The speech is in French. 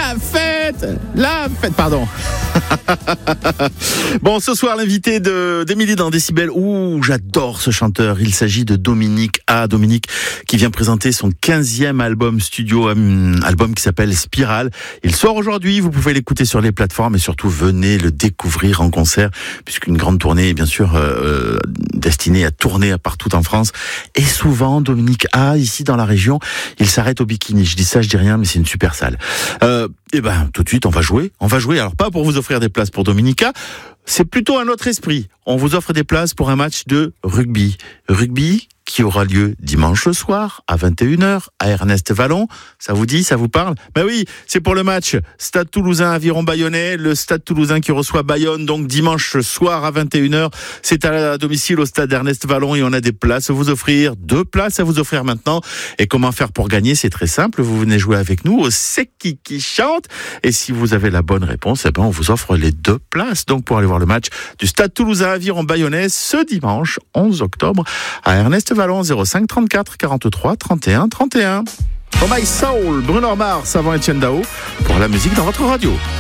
la fête, pardon. Bon, ce soir, l'invité d'Émilie dans Décibel. Ouh, j'adore ce chanteur. Il s'agit de Dominique A. Dominique qui vient présenter son 15e album studio, album qui s'appelle Spirale. Il sort aujourd'hui, vous pouvez l'écouter sur les plateformes et surtout venez le découvrir en concert puisqu'une grande tournée est bien sûr destinée à tourner partout en France. Et souvent, Dominique A, ici dans la région, il s'arrête au Bikini. Je dis ça, je dis rien, mais c'est une super salle. Et ben, tout de suite, on va jouer. Alors, pas pour vous offrir des places pour Dominica, c'est plutôt un autre esprit. On vous offre des places pour un match de rugby. Rugby qui aura lieu dimanche soir à 21h à Ernest Vallon. Ça vous dit, ça vous parle? Ben oui, c'est pour le match Stade Toulousain Aviron Bayonnais, le Stade Toulousain qui reçoit Bayonne, donc dimanche soir à 21h. C'est à domicile au Stade Ernest Vallon et on a des places à vous offrir, 2 places à vous offrir maintenant. Et comment faire pour gagner? C'est très simple, vous venez jouer avec nous au C'est qui chante et si vous avez la bonne réponse, eh ben on vous offre les 2 places donc pour aller voir le match du Stade Toulousain Aviron Bayonnais ce dimanche 11 octobre à Ernest Vallon. 05 34 43 31 31. Oh My Soul, Bruno Mars avant Etienne Dao pour la musique dans votre radio.